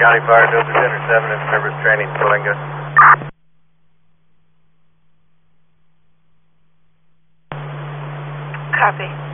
County Fire, Dover Center 7 in service training, Coalinga. Copy.